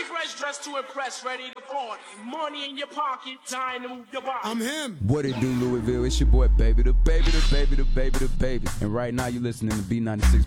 fresh, dressed to impress, ready to party. Money in your pocket, time to move your body. I'm him. What it do, Louisville? It's your boy, baby, the baby, the baby, the baby, the baby. And right now you listening to B96.